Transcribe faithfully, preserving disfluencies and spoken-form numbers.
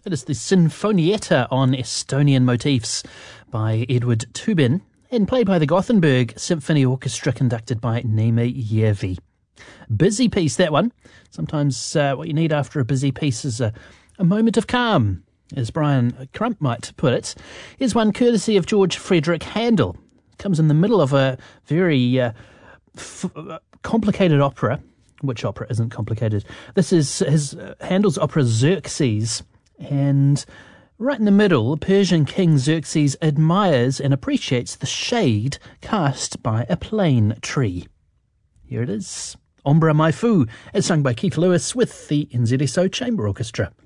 It is the Sinfonietta on Estonian motifs by Edward Tubin and played by the Gothenburg Symphony Orchestra conducted by Niemi Järvi. Busy piece, that one. Sometimes uh, what you need after a busy piece is a, a moment of calm, as Brian Crump might put it. Here's one courtesy of George Frederick Handel. Comes in the middle of a very uh, f- complicated opera. Which opera isn't complicated? This is his uh, Handel's opera Xerxes. And right in the middle, Persian King Xerxes admires and appreciates the shade cast by a plane tree. Here it is, Ombra Mai Fu, as sung by Keith Lewis with the N Z S O Chamber Orchestra.